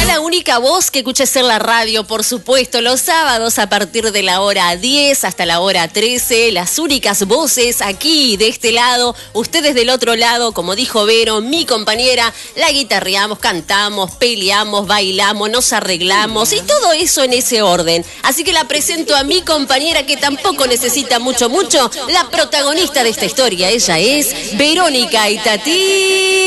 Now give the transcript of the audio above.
la única voz que escuches en la radio, por supuesto, los sábados a partir de la hora 10 hasta la hora 13, las únicas voces aquí de este lado, ustedes del otro lado, como dijo Vero, mi compañera, la guitarreamos, cantamos, peleamos, bailamos, nos arreglamos y todo eso en ese orden. Así que la presento a mi compañera que tampoco necesita mucho, la protagonista de esta historia, ella es Verónica Itatí.